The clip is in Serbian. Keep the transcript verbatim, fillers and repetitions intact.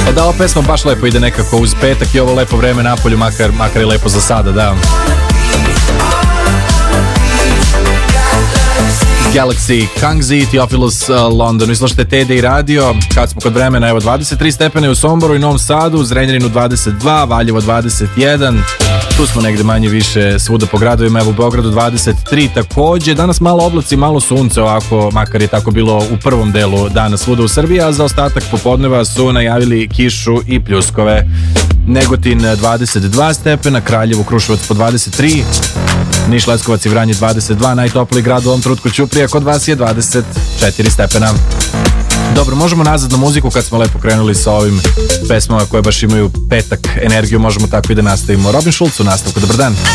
E da, ova pesma baš lepo ide nekako uz petak i ovo lepo vreme napolju, makar, makar i lepo za sada, da. Galaxy, Kangzi, Theophilus, uh, London. Vi slušate T D I radio. Kad smo kod vremena, evo dvadeset tri stepene u Somboru i Novom Sadu, Zrenjaninu dvadeset dva, Valjevo dvadeset jedan. Tu smo negde manje više svuda po gradovima, evo u Beogradu dvadeset tri takođe. Danas malo oblaci, malo sunce, ovako, makar je tako bilo u prvom delu dana svuda u Srbiji, a za ostatak popodneva su najavili kišu i pljuskove. Negotin dvadeset dva stepena, Kraljevo, Kruševac po dvadeset tri, Niš, Leskovac i Vranje dvadeset dva, najtopliji grad u ovom trenutku Ćuprija, kod vas je dvadeset četiri stepena. Dobro, možemo nazad na muziku kad smo lepo krenuli sa ovim pesmama koje baš imaju petak energiju, možemo tako i da nastavimo. Robin Schulz u nastavku, dobar dan.